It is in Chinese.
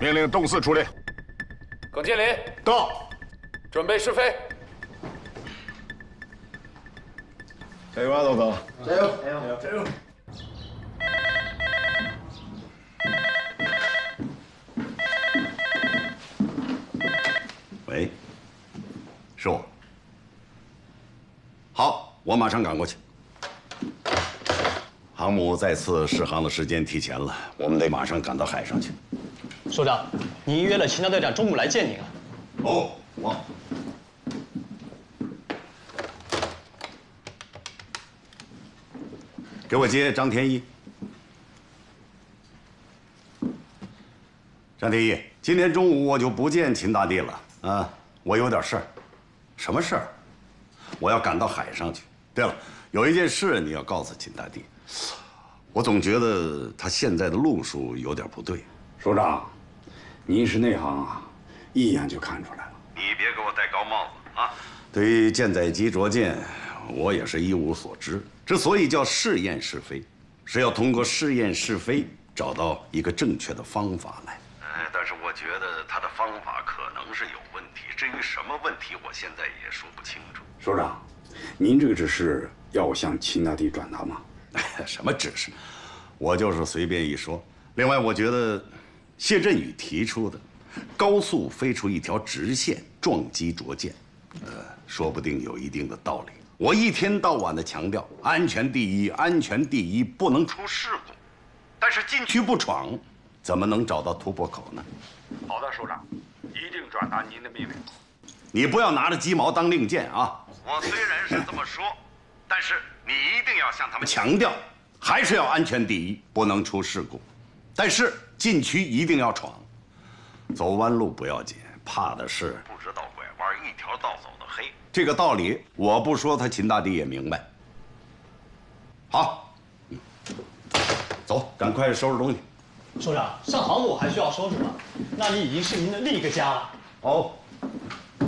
命令东四出列。 耿建林到。 准备试飞。 加油啊，老耿！ 加油！加油！加油！ 喂，是我。好，我马上赶过去。航母再次试航的时间提前了，我们得马上赶到海上去。 首长，您约了秦大队长中午来见您了。 哦，我。给我接张天一。张天一，今天中午我就不见秦大帝了啊，我有点事儿。什么事儿？我要赶到海上去。对了，有一件事你要告诉秦大帝。我总觉得他现在的路数有点不对。 首长，您是内行啊，一眼就看出来了。 你别给我戴高帽子啊！对于舰载机着舰，我也是一无所知。之所以叫试验试飞，是要通过试验试飞找到一个正确的方法来。但是我觉得他的方法可能是有问题。至于什么问题，我现在也说不清楚。 首长，您这个指示要我向秦大帝转达吗？ 什么指示？我就是随便一说。另外，我觉得谢振宇提出的高速飞出一条直线撞击着舰，说不定有一定的道理。我一天到晚的强调安全第一，安全第一，不能出事故。但是禁区不闯，怎么能找到突破口呢？ 好的，首长，一定转达您的命令。 你不要拿着鸡毛当令箭啊！我虽然是这么说，但是你一定要向他们强调，还是要安全第一，不能出事故。但是禁区一定要闯，走弯路不要紧，怕的是不知道拐弯，一条道走的黑。这个道理我不说，他秦大帝也明白。好，走，赶快收拾东西。 首长，上航母还需要收拾吗？那里已经是您的另一个家了。 哦，